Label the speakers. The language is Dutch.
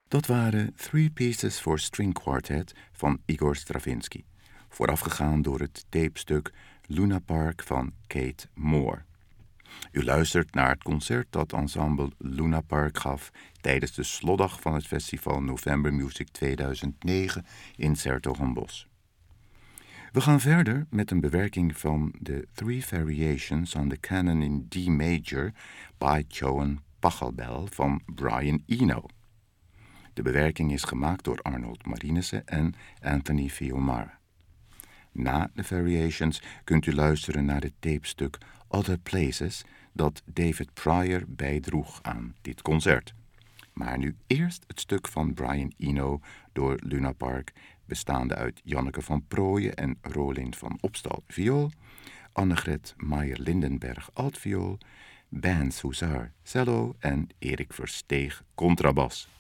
Speaker 1: Dat waren Three Pieces for String Quartet van Igor Stravinsky, voorafgegaan door het tapestuk Luna Park van Kate Moore. U luistert naar het concert dat ensemble Luna Park gaf tijdens de slotdag van het festival November Music 2009 in 's-Hertogenbosch. We gaan verder met een bewerking van de Three Variations on the Canon in D Major by Johann Pachelbel van Brian Eno. De bewerking is gemaakt door Arnold Marinissen en Anthony Fiumara. Na de Variations kunt u luisteren naar het tapestuk Other Places dat David Pryor bijdroeg aan dit concert. Maar nu eerst het stuk van Brian Eno door Luna Park, bestaande uit Janneke van Prooijen en Rolin van Opstal viool, Annegret Meijer-Lindenberg altviool, Bans Hussar cello en Erik Versteeg contrabas.